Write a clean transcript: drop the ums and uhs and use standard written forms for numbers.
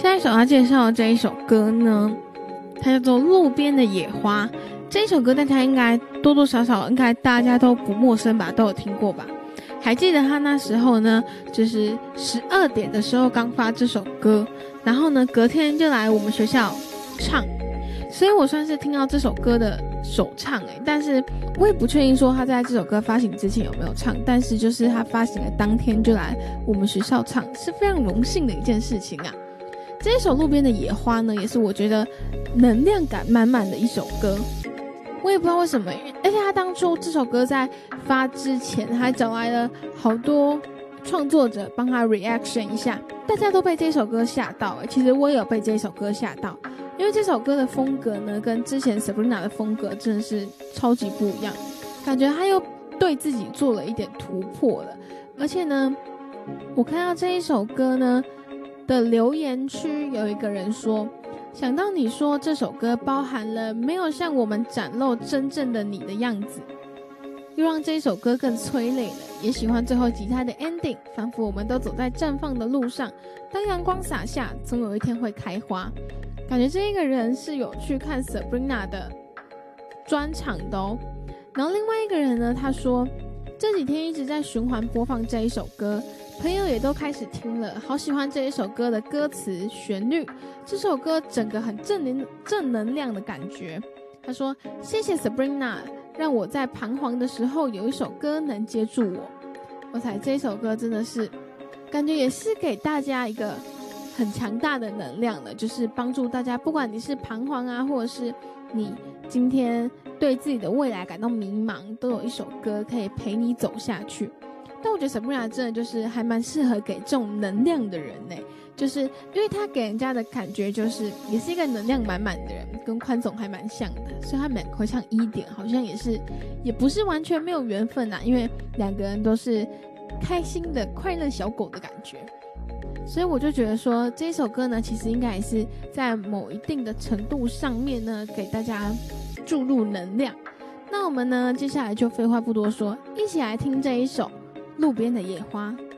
下一首要介绍的这一首歌呢，它叫做《路边的野花》。这一首歌大家应该多多少少应该大家都不陌生吧，都有听过吧。还记得他那时候呢，就是12点的时候刚发这首歌，然后呢隔天就来我们学校唱，所以我算是听到这首歌的首唱但是我也不确定说他在这首歌发行之前有没有唱，但是就是他发行的当天就来我们学校唱，是非常荣幸的一件事情啊。这一首《路边的野花》呢，也是我觉得能量感满满的一首歌。我也不知道为什么，而且他当初这首歌在发之前还找来了好多创作者帮他 reaction 一下，大家都被这首歌吓到其实我也有被这首歌吓到，因为这首歌的风格呢跟之前 Sabrina 的风格真的是超级不一样，感觉他又对自己做了一点突破了。而且呢，我看到这一首歌呢的留言区有一个人说，想到你说这首歌包含了没有向我们展露真正的你的样子，又让这一首歌更催泪了。也喜欢最后吉他的 ending， 仿佛我们都走在绽放的路上，当阳光洒下，总有一天会开花。感觉这一个人是有去看 Sabrina 的专场的然后另外一个人呢，他说这几天一直在循环播放这一首歌，朋友也都开始听了，好喜欢这一首歌的歌词旋律，这首歌整个很正能量的感觉。他说谢谢 Sabrina， 让我在彷徨的时候有一首歌能接住我。我猜这首歌真的是感觉也是给大家一个很强大的能量的，就是帮助大家，不管你是彷徨啊，或者是你今天对自己的未来感到迷茫，都有一首歌可以陪你走下去。但我觉得 Sabrina 真的就是还蛮适合给这种能量的人就是因为他给人家的感觉就是也是一个能量满满的人，跟宽总还蛮像的，所以他们两个会唱1点好像也不是完全没有缘分因为两个人都是开心的快乐小狗的感觉。所以我就觉得说这一首歌呢，其实应该也是在某一定的程度上面呢，给大家注入能量。那我们呢，接下来就废话不多说，一起来听这一首《路边的野花》。